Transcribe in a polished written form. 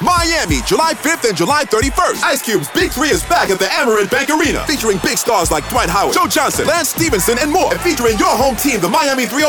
Miami, July 5th and July 31st. Ice Cube's Big 3 is back at the Amerant Bank Arena, featuring big stars like Dwight Howard, Joe Johnson, Lance Stevenson, and more. And featuring your home team, the Miami 305.